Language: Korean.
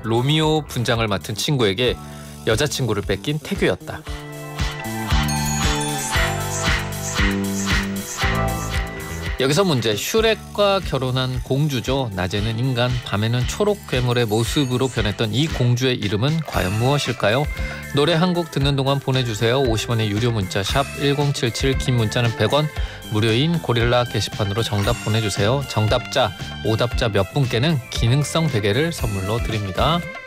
로미오 분장을 맡은 친구에게 여자친구를 뺏긴 태규였다. 여기서 문제. 슈렉과 결혼한 공주죠. 낮에는 인간, 밤에는 초록 괴물의 모습으로 변했던 이 공주의 이름은 과연 무엇일까요? 노래 한 곡 듣는 동안 보내주세요. 50원의 유료 문자 샵 1077, 긴 문자는 100원, 무료인 고릴라 게시판으로 정답 보내주세요. 정답자, 오답자 몇 분께는 기능성 베개를 선물로 드립니다.